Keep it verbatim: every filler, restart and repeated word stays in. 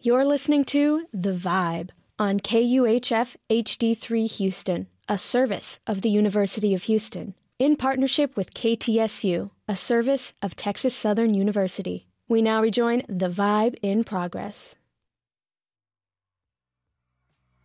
You're listening to The Vibe on K U H F H D three Houston, a service of the University of Houston, in partnership with K T S U, a service of Texas Southern University. We now rejoin The Vibe in progress.